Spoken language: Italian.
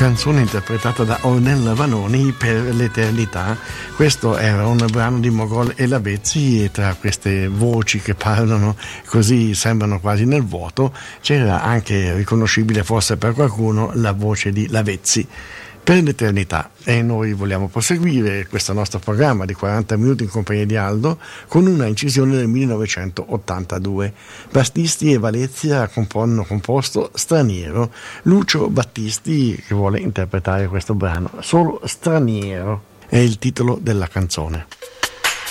Canzone interpretata da Ornella Vanoni per l'eternità. Questo era un brano di Mogol e Lavezzi, e tra queste voci che parlano così sembrano quasi nel vuoto c'era anche, riconoscibile forse per qualcuno, la voce di Lavezzi. Per l'eternità. E noi vogliamo proseguire questo nostro programma di 40 minuti in compagnia di Aldo con una incisione del 1982. Battisti e Valezia hanno composto Straniero. Lucio Battisti che vuole interpretare questo brano, solo Straniero è il titolo della canzone.